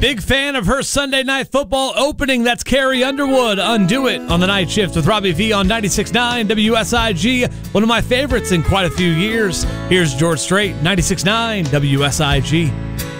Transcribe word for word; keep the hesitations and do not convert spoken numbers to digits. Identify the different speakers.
Speaker 1: Big fan of her Sunday Night Football opening. That's Carrie Underwood. Undo It on the night shift with Robbie V on ninety-six point nine W S I G. One of my favorites in quite a few years. Here's George Strait, ninety-six point nine W S I G.